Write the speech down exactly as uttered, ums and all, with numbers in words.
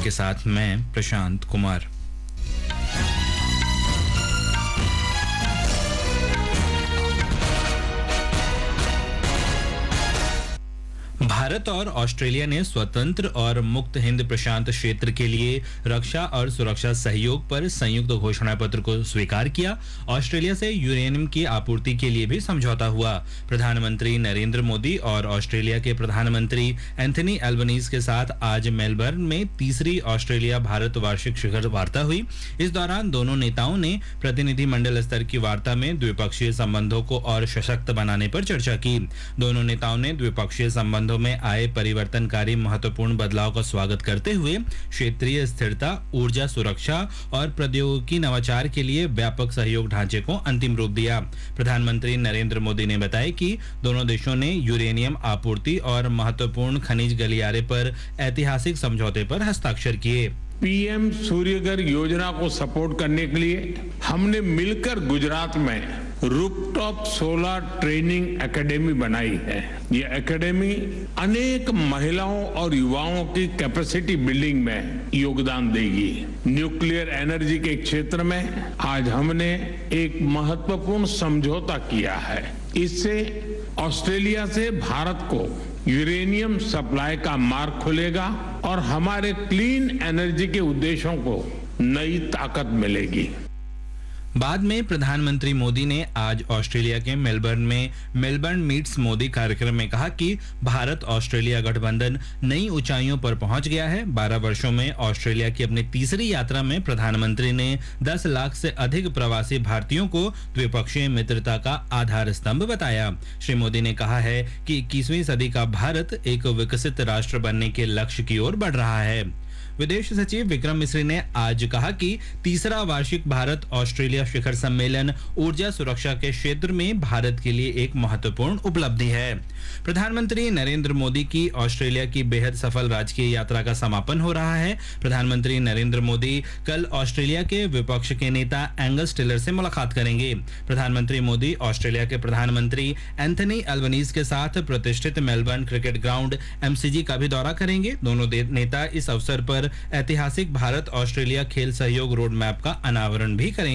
के साथ मैं प्रशांत कुमार। भारत और ऑस्ट्रेलिया ने स्वतंत्र और मुक्त हिंद प्रशांत क्षेत्र के लिए रक्षा और सुरक्षा सहयोग पर संयुक्त घोषणा पत्र को स्वीकार किया। ऑस्ट्रेलिया से यूरेनियम की आपूर्ति के लिए भी समझौता हुआ। प्रधानमंत्री नरेंद्र मोदी और ऑस्ट्रेलिया के प्रधानमंत्री एंथनी एल्बनीज के साथ आज मेलबर्न में तीसरी ऑस्ट्रेलिया भारत वार्षिक शिखर वार्ता हुई। इस दौरान दोनों नेताओं ने प्रतिनिधिमंडल स्तर की वार्ता में द्विपक्षीय संबंधों को और सशक्त बनाने पर चर्चा की। दोनों नेताओं ने द्विपक्षीय संबंधों में आए परिवर्तनकारी महत्वपूर्ण बदलाव का स्वागत करते हुए क्षेत्रीय स्थिरता, ऊर्जा सुरक्षा और प्रौद्योगिकी नवाचार के लिए व्यापक सहयोग ढांचे को अंतिम रूप दिया। प्रधानमंत्री नरेंद्र मोदी ने बताया कि दोनों देशों ने यूरेनियम आपूर्ति और महत्वपूर्ण खनिज गलियारे पर ऐतिहासिक समझौते पर हस्ताक्षर किए। पीएम सूर्यघर योजना को सपोर्ट करने के लिए हमने मिलकर गुजरात में रूफटॉप सोलर ट्रेनिंग एकेडमी बनाई है। ये एकेडमी अनेक महिलाओं और युवाओं की कैपेसिटी बिल्डिंग में योगदान देगी। न्यूक्लियर एनर्जी के क्षेत्र में आज हमने एक महत्वपूर्ण समझौता किया है। इससे ऑस्ट्रेलिया से भारत को यूरेनियम सप्लाई का मार्ग खुलेगा और हमारे क्लीन एनर्जी के उद्देश्यों को नई ताकत मिलेगी। बाद में प्रधानमंत्री मोदी ने आज ऑस्ट्रेलिया के मेलबर्न में मेलबर्न मीट्स मोदी कार्यक्रम में कहा कि भारत ऑस्ट्रेलिया गठबंधन नई ऊंचाइयों पर पहुंच गया है। बारह वर्षों में ऑस्ट्रेलिया की अपनी तीसरी यात्रा में प्रधानमंत्री ने दस लाख से अधिक प्रवासी भारतीयों को द्विपक्षीय मित्रता का आधार स्तंभ बताया। श्री मोदी ने कहा है कि इक्कीसवीं सदी का भारत एक विकसित राष्ट्र बनने के लक्ष्य की ओर बढ़ रहा है। विदेश सचिव विक्रम मिस्री ने आज कहा कि तीसरा वार्षिक भारत ऑस्ट्रेलिया शिखर सम्मेलन ऊर्जा सुरक्षा के क्षेत्र में भारत के लिए एक महत्वपूर्ण उपलब्धि है। प्रधानमंत्री नरेंद्र मोदी की ऑस्ट्रेलिया की बेहद सफल राजकीय यात्रा का समापन हो रहा है। प्रधानमंत्री नरेंद्र मोदी कल ऑस्ट्रेलिया के विपक्ष के नेता एंगस टिलर से मुलाकात करेंगे। प्रधानमंत्री मोदी ऑस्ट्रेलिया के प्रधानमंत्री एंथनी एल्बनीज के साथ प्रतिष्ठित मेलबर्न क्रिकेट ग्राउंड एमसीजी का भी दौरा करेंगे। दोनों नेता इस अवसर पर ऐतिहासिक भारत ऑस्ट्रेलिया खेल सहयोग रोड मैप का अनावरण भी करेंगे।